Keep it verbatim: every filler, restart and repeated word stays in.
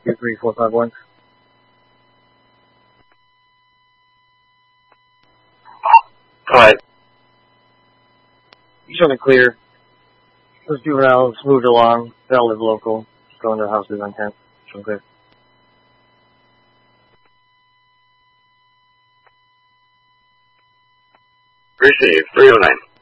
two three four five one. Alright. You show me clear. Those juveniles moved along. They all live local. Going to houses on tenth. Show me clear. Received. three oh nine.